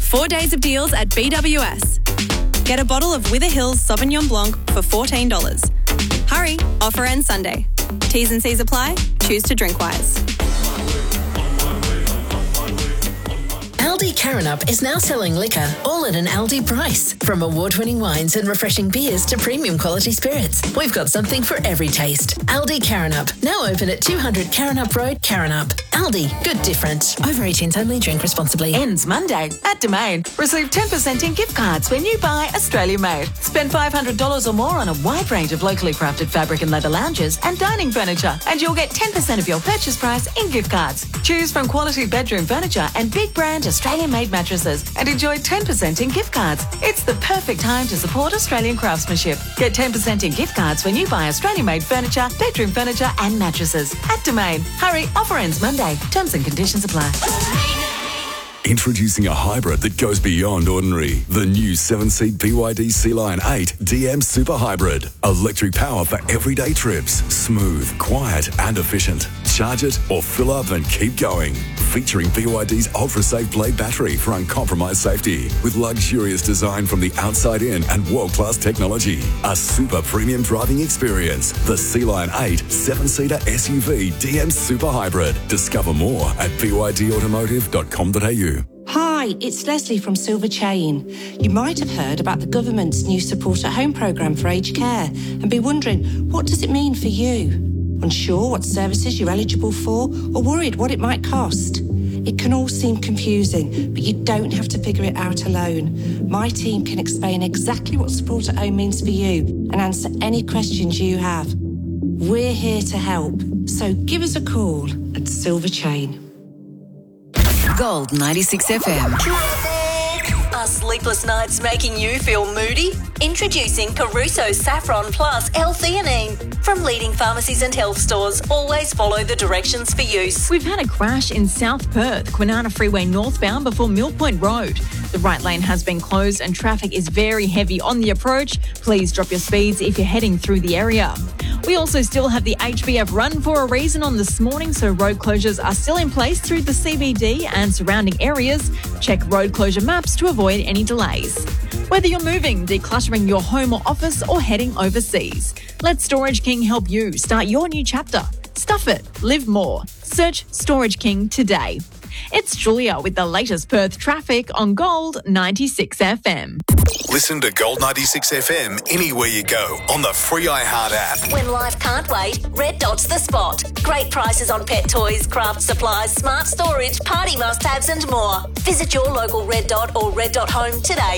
4 days of deals at BWS. Get a bottle of Wither Hills Sauvignon Blanc for $14. Hurry, offer ends Sunday. T's and C's apply. Choose to drink wise. Aldi Carrinup is now selling liquor all at an Aldi price. From award-winning wines and refreshing beers to premium quality spirits, we've got something for every taste. Aldi Carrinup, now open at 200 Carrinup Road, Carrinup. Aldi, good different. Over 18s only, drink responsibly. Ends Monday at Domain. Receive 10% in gift cards when you buy Australia Made. Spend $500 or more on a wide range of locally crafted fabric and leather lounges and dining furniture, and you'll get 10% of your purchase price in gift cards. Choose from quality bedroom furniture and big brand Australian-made mattresses and enjoy 10% in gift cards. It's the perfect time to support Australian craftsmanship. Get 10% in gift cards when you buy Australian-made furniture, bedroom furniture and mattresses at Domain. Hurry, offer ends Monday. Terms and conditions apply. Introducing a hybrid that goes beyond ordinary. The new 7-seat BYD Sea-Line 8 DM Super Hybrid. Electric power for everyday trips. Smooth, quiet and efficient. Charge it or fill up and keep going. Featuring BYD's ultra-safe Blade battery for uncompromised safety. With luxurious design from the outside in and world-class technology. A super premium driving experience. The Sea-Line 8 7-seater SUV DM Super Hybrid. Discover more at bydautomotive.com.au. Hi, it's Leslie from Silver Chain. You might have heard about the government's new Support at Home programme for aged care and be wondering, what does it mean for you? Unsure what services you're eligible for or worried what it might cost? It can all seem confusing, but you don't have to figure it out alone. My team can explain exactly what Support at Home means for you and answer any questions you have. We're here to help, so give us a call at Silver Chain. Gold 96 FM. Are sleepless nights making you feel moody? Introducing Caruso Saffron Plus L-theanine. From leading pharmacies and health stores, always follow the directions for use. We've had a crash in South Perth, Kwinana Freeway northbound before Mill Point Road. The right lane has been closed and traffic is very heavy on the approach. Please drop your speeds if you're heading through the area. We also still have the HBF Run for a Reason on this morning, so road closures are still in place through the CBD and surrounding areas. Check road closure maps to avoid any delays. Whether you're moving, decluttering your home or office, or heading overseas, let Storage King help you start your new chapter. Stuff it, live more. Search Storage King today. It's Julia with the latest Perth traffic on Gold 96 FM. Listen to Gold 96 FM anywhere you go on the free iHeart app. When life can't wait, Red Dot's the spot. Great prices on pet toys, craft supplies, smart storage, party must-haves and more. Visit your local Red Dot or Red Dot Home today.